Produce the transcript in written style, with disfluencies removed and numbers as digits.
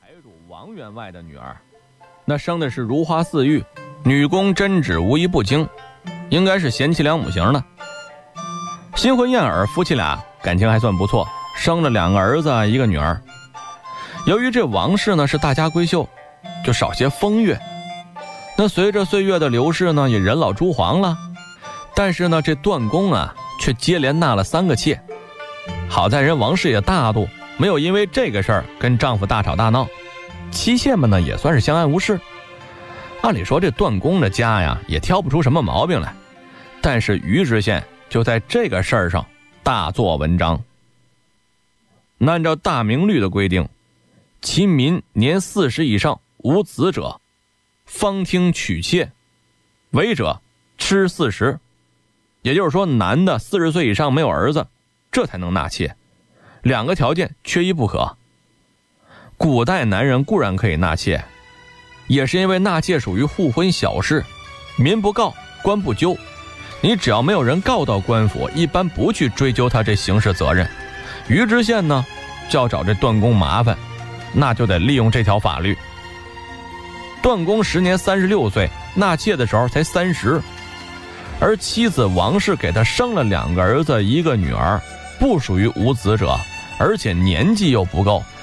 财主王员外的女儿，那生的是如花似玉，女工针指无一不精，应该是贤妻良母型的。新婚燕尔，夫妻俩感情还算不错，生了2个儿子1个女儿。由于这王氏呢是大家闺秀，就少些风月。那随着岁月的流逝呢，也人老珠黄了。但是呢，这段公啊却接连纳了3个妾。好在人王氏也大度，没有因为这个事儿跟丈夫大吵大闹，妻妾们呢也算是相安无事。按理说这段公的家呀也挑不出什么毛病来，但是于知县就在这个事儿上大做文章。按照大明律的规定，其民年40以上无子者，方听娶妾，违者吃40。也就是说，男的40岁以上没有儿子，这才能纳妾，2个条件缺一不可。古代男人固然可以纳妾，也是因为纳妾属于互婚小事，民不告，官不究。你只要没有人告到官府，一般不去追究他这刑事责任。于知县呢，就要找这段公麻烦，那就得利用这条法律。段公时年36岁，纳妾的时候才30，而妻子王氏给他生了2个儿子1个女儿，不属于无子者，而且年纪又不够，